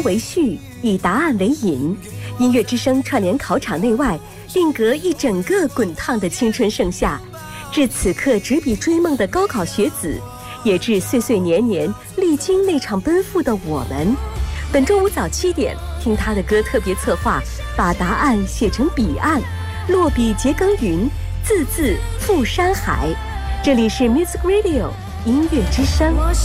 为序，以答案为引，音乐之声串联考场内外，定格一整个滚烫的青春盛夏，致此刻执笔追梦的高考学子，也致岁岁年年历经那场奔赴的我们。本周五早7点，听他的歌特别策划，把答案写成彼岸，落笔结耕耘，字字赴山海。这里是 Music Radio 音乐之声。